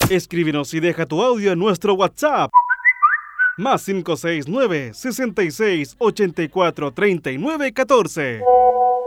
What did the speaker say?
Escríbenos y deja tu audio en nuestro WhatsApp. +569 66 84 39 14.